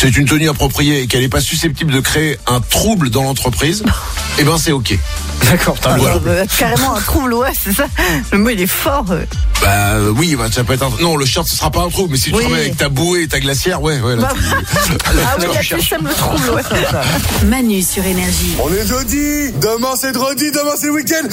c'est une tenue appropriée et qu'elle n'est pas susceptible de créer un trouble dans l'entreprise, eh ben c'est ok. D'accord, t'as le droit. Carrément un trouble, ouais, c'est ça. Le mot, il est fort. Bah oui, bah, ça peut être non, le short ce sera pas un trouble, mais si tu te remets avec ta bouée et ta glacière, ouais là. Ah oui, là tu sèmes le trouble, ouais. Manu sur Énergie. On est jeudi, demain c'est dredi, demain c'est week-end.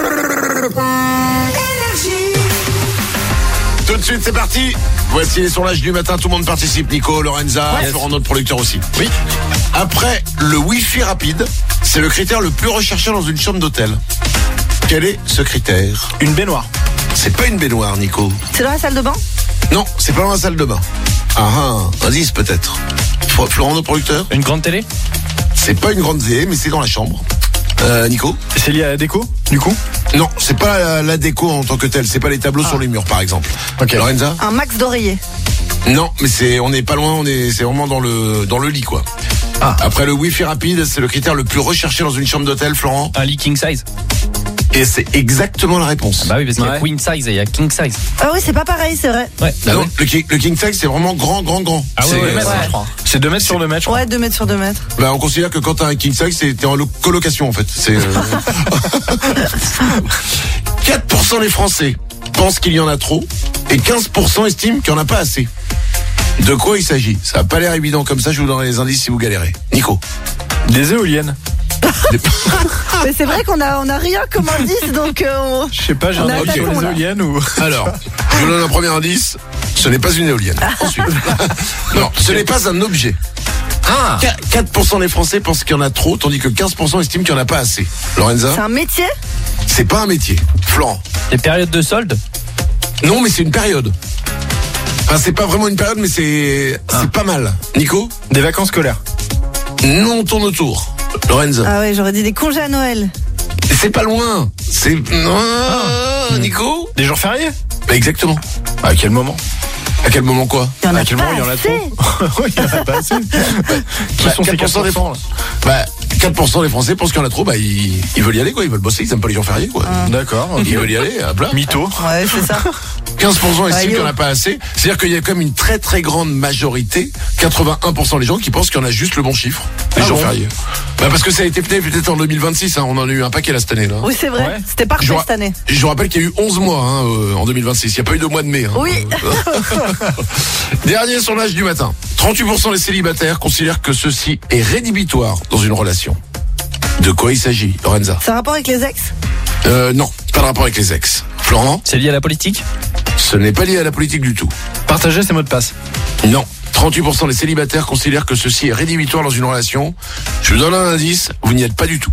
Tout de suite, c'est parti. Voici les sondages du matin. Tout le monde participe. Nico, Lorenza, Florent, notre producteur aussi. Oui. Après, le Wi-Fi rapide, c'est le critère le plus recherché dans une chambre d'hôtel. Quel est ce critère? Une baignoire. C'est pas une baignoire, Nico. C'est dans la salle de bain? Non, c'est pas dans la salle de bain. Un indice peut-être. Florent, notre producteur? Une grande télé? C'est pas une grande télé, mais c'est dans la chambre. Nico? C'est lié à la déco, du coup? Non, c'est pas la déco en tant que telle. C'est pas les tableaux sur les murs, par exemple. Ok. Lorenza? Un max d'oreiller? Non, mais on n'est pas loin. C'est vraiment dans le lit, quoi. Ah. Après le Wi-Fi rapide, c'est le critère le plus recherché dans une chambre d'hôtel, Florent. Un lit king size. Et c'est exactement la réponse. Bah oui, parce qu'il y a queen size et il y a king size. Ah oui, c'est pas pareil, c'est vrai. Ouais. Ah non, le king size, c'est vraiment grand. Ah c'est, ouais, 2 mètres, je crois. C'est 2 mètres sur 2 mètres, je crois. Ouais, 2 mètres sur 2 mètres. Bah, on considère que quand t'as un king size, t'es en colocation, en fait. C'est 4% des Français pensent qu'il y en a trop et 15% estiment qu'il n'y en a pas assez. De quoi il s'agit? Ça n'a pas l'air évident comme ça, je vous donnerai les indices si vous galérez. Nico? Des éoliennes. Mais c'est vrai qu'on a rien comme indice, donc Je sais pas, j'ai un avis sur les éoliennes ou... Alors, je vous donne un premier indice. Ce n'est pas une éolienne. Ensuite. Non, ce n'est pas un objet. 4% des Français pensent qu'il y en a trop, tandis que 15% estiment qu'il n'y en a pas assez. Lorenza? c'est un métier? C'est pas un métier. Florent? Les périodes de solde? Non, mais c'est une période. Enfin, c'est pas vraiment une période, mais c'est pas mal. Nico? Des vacances scolaires. Non, on tourne autour. Lorenza? Ah ouais, j'aurais dit des congés à Noël. C'est pas loin. C'est... Nico? Des jours fériés? Bah, exactement. À quel moment? À quel moment quoi? Il y en a À quel pas moment il y en a assez. trop? Oui, il y en a pas assez. Qui sont ces 4% des 4% là? Bah, 4% des Français pensent qu'il y en a trop, bah, ils veulent y aller, quoi. Ils veulent bosser, ils aiment pas les jours fériés, quoi. D'accord, ok. Ils veulent y aller, hop là. Mytho. Ouais, c'est ça. 15% estiment Ouais, qu'il n'y en a pas assez. C'est-à-dire qu'il y a quand même une très très grande majorité, 81% des gens qui pensent qu'il y en a juste le bon chiffre, les jours fériés. Bah parce que ça a été peut-être en 2026, hein, on en a eu un paquet là cette année là. Oui, c'est vrai. Ouais. C'était parfait cette année. Je vous rappelle qu'il y a eu 11 mois en 2026, il n'y a pas eu de mois de mai. Hein. Oui. Dernier sondage du matin. 38% des célibataires considèrent que ceci est rédhibitoire dans une relation. De quoi il s'agit, Lorenza? C'est un rapport avec les ex? Non, pas de rapport avec les ex. Florent? C'est lié à la politique? Ce n'est pas lié à la politique du tout. Partager ses mots de passe. Non. 38% des célibataires considèrent que ceci est rédhibitoire dans une relation. Je vous donne un indice, vous n'y êtes pas du tout.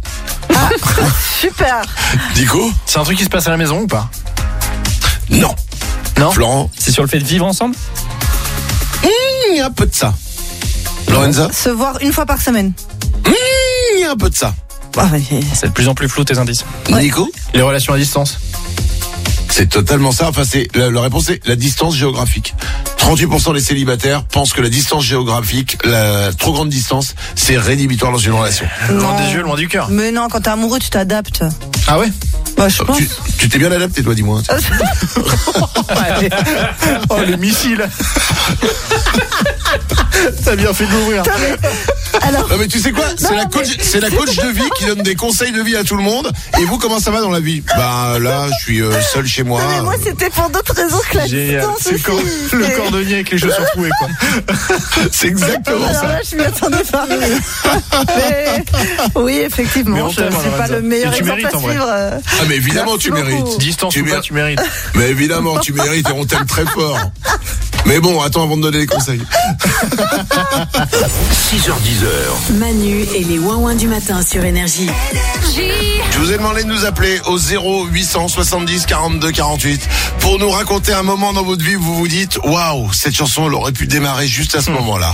Super. Nico? C'est un truc qui se passe à la maison ou pas? Non. Non. Florent? C'est sur le fait de vivre ensemble? Il y a un peu de ça. Lorenza? Se voir une fois par semaine. Il y a un peu de ça. Ah, ouais. C'est de plus en plus flou tes indices. Ouais. Nico? Les relations à distance. C'est totalement ça. Enfin, la réponse est la distance géographique. 38% des célibataires pensent que la distance géographique, la trop grande distance, c'est rédhibitoire dans une relation. Loin des yeux, loin du cœur. Mais non, quand t'es amoureux, tu t'adaptes. Ah ouais? Bah, je pense. Tu t'es bien adapté, toi, dis-moi. Oh, les missiles. T'as bien fait de l'ouvrir. Alors, Non mais tu sais quoi? C'est la coach de vie qui donne des conseils de vie à tout le monde. Et vous, comment ça va dans la vie? Bah là, je suis seul chez moi. non, mais moi, c'était pour d'autres raisons que la Génial. distance C'est aussi. le cordonnier avec les chaussures trouées, quoi. C'est exactement Alors ça. là, je m'y attendais pas. Mais, oui, Mais effectivement, on je t'aime, c'est pas Lorenza. le meilleur Et tu exemple mérites, à en vrai. suivre. Ah mais évidemment Merci tu mérites. beaucoup. Distance ou pas, tu mérites. Mais évidemment tu mérites et on t'aime très fort. Mais bon, attends avant de donner les conseils. 6h-10h. Manu et les ouin-ouin du matin sur Énergie. Je vous ai demandé de nous appeler au 0800 70 42 48 pour nous raconter un moment dans votre vie où vous vous dites waouh, cette chanson elle aurait pu démarrer juste à ce moment-là.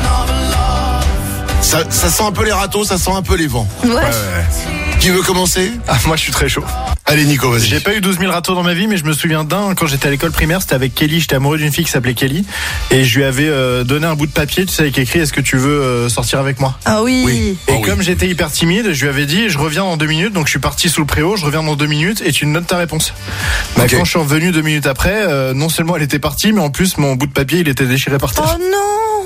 Ça sent un peu les râteaux, ça sent un peu les vents. Ouais. Qui veut commencer? Ah, moi, je suis très chaud. Allez Nico, vas-y. J'ai pas eu 12 000 râteaux dans ma vie, mais je me souviens d'un quand j'étais à l'école primaire, c'était avec Kelly. J'étais amoureux d'une fille qui s'appelait Kelly et je lui avais donné un bout de papier, tu sais, avec écrit est-ce que tu veux sortir avec moi? Ah oui. Oui. Et Oh, comme oui. j'étais hyper timide, je lui avais dit je reviens dans 2 minutes, donc je suis parti sous le préau, je reviens dans 2 minutes et tu notes ta réponse. Bah, Ok. quand je suis revenu 2 minutes après, non seulement elle était partie, mais en plus mon bout de papier il était déchiré par terre. Oh non.